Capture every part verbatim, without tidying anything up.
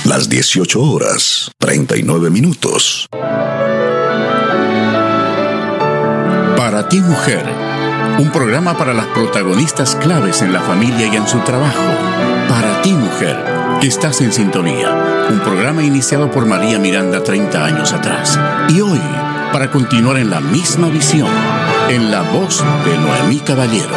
las dieciocho horas, treinta y nueve minutos. Para ti, mujer, un programa para las protagonistas claves en la familia y en su trabajo. Para ti, mujer, que estás en sintonía. Un programa iniciado por María Miranda treinta años atrás. Y hoy, para continuar en la misma visión, en la voz de Noemí Caballero.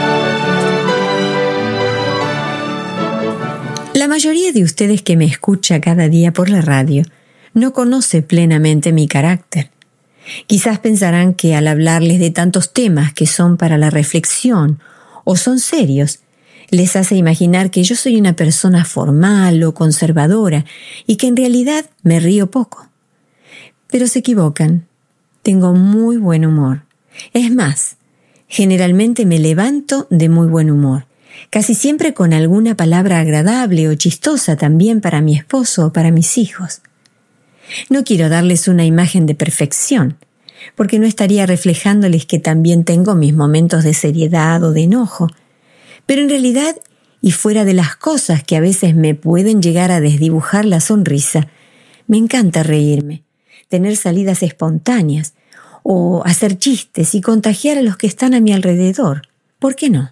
La mayoría de ustedes que me escucha cada día por la radio no conoce plenamente mi carácter. Quizás pensarán que al hablarles de tantos temas que son para la reflexión o son serios, les hace imaginar que yo soy una persona formal o conservadora y que en realidad me río poco. Pero se equivocan. Tengo muy buen humor. Es más, generalmente me levanto de muy buen humor, casi siempre con alguna palabra agradable o chistosa también para mi esposo o para mis hijos. No quiero darles una imagen de perfección, porque no estaría reflejándoles que también tengo mis momentos de seriedad o de enojo. Pero en realidad, y fuera de las cosas que a veces me pueden llegar a desdibujar la sonrisa, me encanta reírme, tener salidas espontáneas, o hacer chistes y contagiar a los que están a mi alrededor. ¿Por qué no?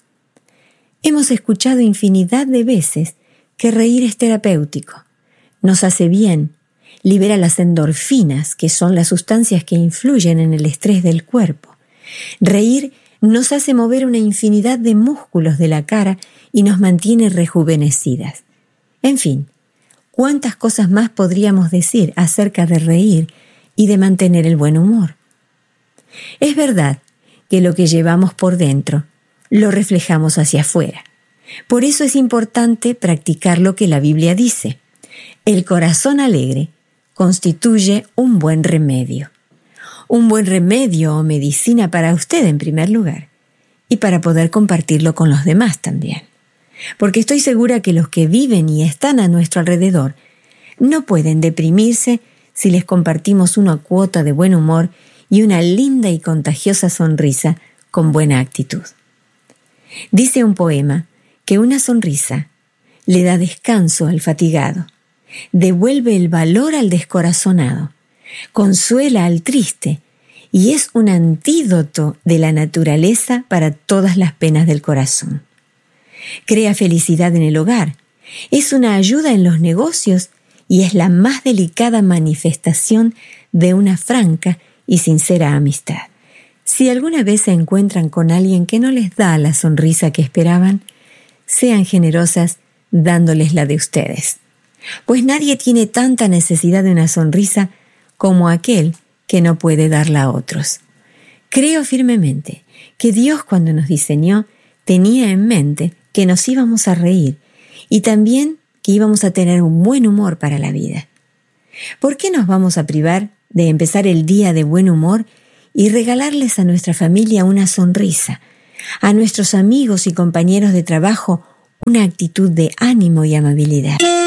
Hemos escuchado infinidad de veces que reír es terapéutico, nos hace bien, libera las endorfinas, que son las sustancias que influyen en el estrés del cuerpo. Reír nos hace mover una infinidad de músculos de la cara y nos mantiene rejuvenecidas. En fin, ¿cuántas cosas más podríamos decir acerca de reír y de mantener el buen humor? Es verdad que lo que llevamos por dentro lo reflejamos hacia afuera. Por eso es importante practicar lo que la Biblia dice. El corazón alegre constituye un buen remedio. Un buen remedio o medicina para usted en primer lugar y para poder compartirlo con los demás también. Porque estoy segura que los que viven y están a nuestro alrededor no pueden deprimirse si les compartimos una cuota de buen humor y una linda y contagiosa sonrisa con buena actitud. Dice un poema que una sonrisa le da descanso al fatigado, devuelve el valor al descorazonado, consuela al triste y es un antídoto de la naturaleza para todas las penas del corazón. Crea felicidad en el hogar, es una ayuda en los negocios y es la más delicada manifestación de una franca y sincera amistad. Si alguna vez se encuentran con alguien que no les da la sonrisa que esperaban, sean generosas dándoles la de ustedes. Pues nadie tiene tanta necesidad de una sonrisa como aquel que no puede darla a otros. Creo firmemente que Dios, cuando nos diseñó, tenía en mente que nos íbamos a reír y también que íbamos a tener un buen humor para la vida. ¿Por qué nos vamos a privar de empezar el día de buen humor y regalarles a nuestra familia una sonrisa, a nuestros amigos y compañeros de trabajo una actitud de ánimo y amabilidad?